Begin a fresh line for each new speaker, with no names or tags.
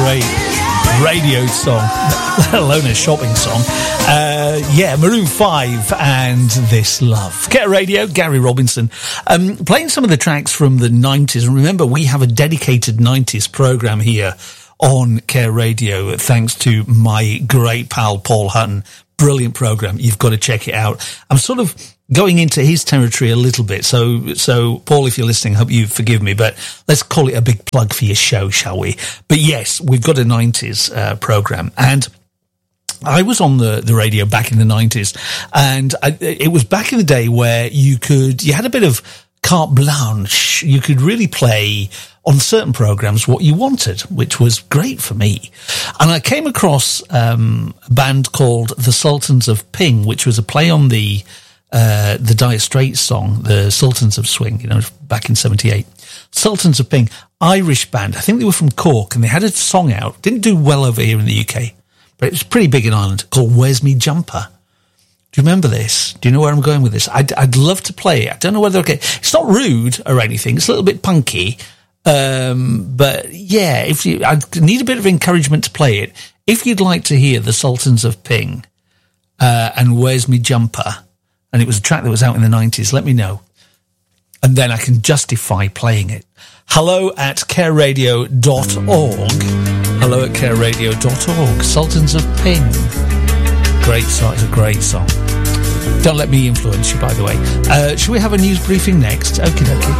great radio song, let alone a shopping song. Maroon 5 and This Love. Care Radio, Gary Robinson. Playing some of the tracks from the 90s. And remember, we have a dedicated 90s programme here on Care Radio, thanks to my great pal Paul Hutton. Brilliant programme. You've got to check it out. I'm sort of going into his territory a little bit. So Paul, if you're listening, I hope you forgive me, but let's call it a big plug for your show, shall we? But yes, we've got a 90s programme. And I was on the radio back in the 90s, and it was back in the day where you had a bit of carte blanche. You could really play on certain programs what you wanted, which was great for me. And I came across a band called the Sultans of Ping, which was a play on the Dire Straits song, the Sultans of Swing, back in 78. Sultans of Ping, Irish band. I think they were from Cork, and they had a song out. Didn't do well over here in the UK, but it was pretty big in Ireland, called Where's Me Jumper? Do you remember this? Do you know where I'm going with this? I'd love to play it. I don't know whether it's not rude or anything. It's a little bit punky. But yeah, I need a bit of encouragement to play it. If you'd like to hear the Sultans of Ping, and Where's Me Jumper, and it was a track that was out in the 90s, let me know. And then I can justify playing it. hello@careradio.org. hello@careradio.org. Sultans of Ping. Great song. It's a great song. Don't let me influence you, by the way. Shall we have a news briefing next? Okie dokie.